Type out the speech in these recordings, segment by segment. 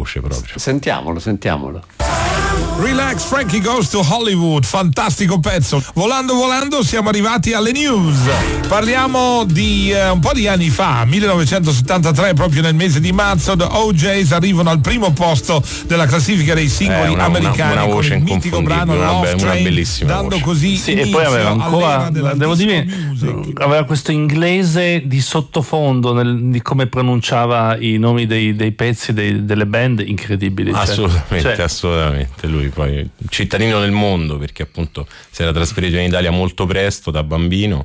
voce proprio. Sentiamolo. Relax, Frankie Goes to Hollywood, fantastico pezzo. Volando siamo arrivati alle news. Parliamo di un po' di anni fa, 1973, proprio nel mese di marzo, The OJs arrivano al primo posto della classifica dei singoli americani, una voce con il mitico brano Love Train, bellissima dando voce. così sì, e poi aveva ancora, devo dire, aveva questo inglese di sottofondo di come pronunciava i nomi dei pezzi delle band incredibili. Assolutamente. Lui poi cittadino del mondo, perché appunto si era trasferito in Italia molto presto da bambino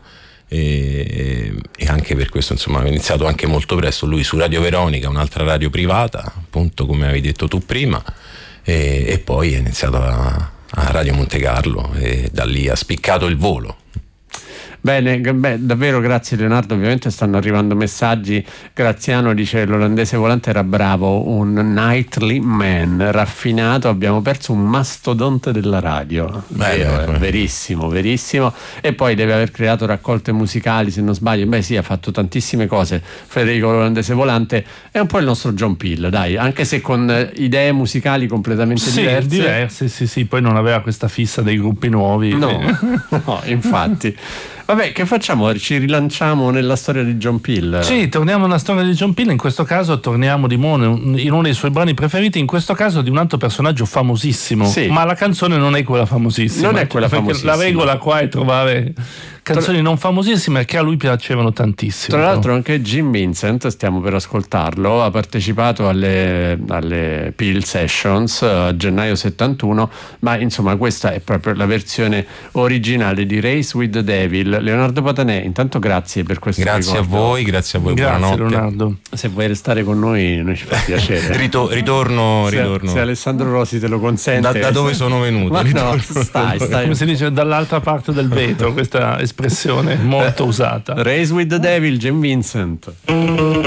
e anche per questo insomma ha iniziato anche molto presto lui su Radio Veronica, un'altra radio privata, appunto come avevi detto tu prima, e poi è iniziato a Radio Monte Carlo e da lì ha spiccato il volo. Bene, davvero grazie Leonardo. Ovviamente stanno arrivando messaggi. Graziano dice: l'olandese volante era bravo, un knightly man, raffinato, abbiamo perso un mastodonte della radio. Verissimo. E poi deve aver creato raccolte musicali, se non sbaglio. Ha fatto tantissime cose. Federico l'olandese volante è un po' il nostro John Peel, dai, anche se con idee musicali completamente diverse. Sì, poi non aveva questa fissa dei gruppi nuovi. No, infatti. Vabbè, che facciamo? Ci rilanciamo nella storia di John Peel? Sì, torniamo nella storia di John Peel. In questo caso torniamo in uno dei suoi brani preferiti, in questo caso di un altro personaggio famosissimo. Sì. Ma la canzone non è quella famosissima. Non è quella famosissima. La regola qua è trovare canzoni non famosissime che a lui piacevano tantissimo. Tra l'altro anche Jim Vincent, stiamo per ascoltarlo, ha partecipato alle Peel Sessions a gennaio 71, ma insomma questa è proprio la versione originale di Race with the Devil. Leonardo Patanè, intanto grazie per questo grazie ricordo. A voi, buonanotte. Grazie Leonardo. Se vuoi restare con noi ci fa piacere. ritorno. Se Alessandro Rosi te lo consente. Da dove sono venuto? No, stai. Come si dice, dall'altra parte del vetro, questa espressione molto usata. Race with the Devil, Jim Vincent.